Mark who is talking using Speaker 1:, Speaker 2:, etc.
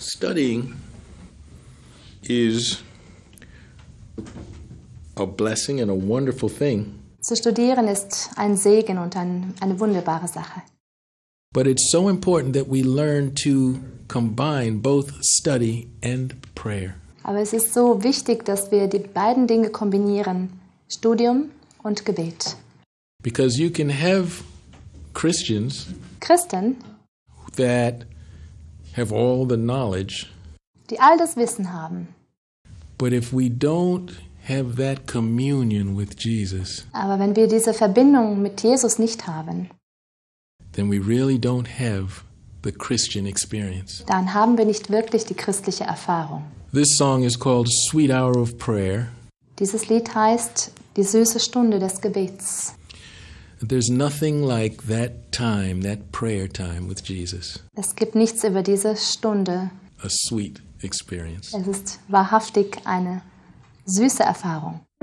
Speaker 1: Studying is a blessing and a wonderful thing.
Speaker 2: Zu studieren ist ein Segen und eine wunderbare Sache.
Speaker 1: But it's so important that we learn to combine both study and prayer.
Speaker 2: Aber es ist so wichtig, dass wir die beiden Dinge kombinieren, Studium und Gebet.
Speaker 1: Because you can have Christians
Speaker 2: Christen,
Speaker 1: that have all the knowledge,
Speaker 2: die all das Wissen haben,
Speaker 1: but if we don't have that communion with Jesus,
Speaker 2: aber wenn wir diese Verbindung mit Jesus nicht haben,
Speaker 1: then we really don't have the Christian experience.
Speaker 2: dann haben wir nicht wirklich die christliche Erfahrung.
Speaker 1: This song is called Sweet Hour of Prayer.
Speaker 2: Dieses Lied heißt Die süße Stunde des Gebets.
Speaker 1: There's nothing like that time, that prayer time with Jesus.
Speaker 2: Es gibt nichts über diese Stunde.
Speaker 1: A sweet experience.
Speaker 2: Es ist wahrhaftig eine süße Erfahrung.